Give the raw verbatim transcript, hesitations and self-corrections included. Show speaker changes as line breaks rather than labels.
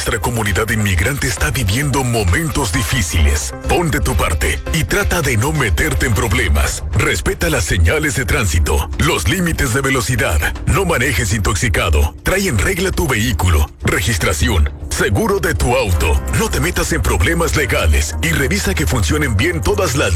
Nuestra comunidad inmigrante está viviendo momentos difíciles. Pon de tu parte y trata de no meterte en problemas. Respeta las señales de tránsito, los límites de velocidad. No manejes intoxicado. Trae en regla tu vehículo, registración, seguro de tu auto. No te metas en problemas legales y revisa que funcionen bien todas las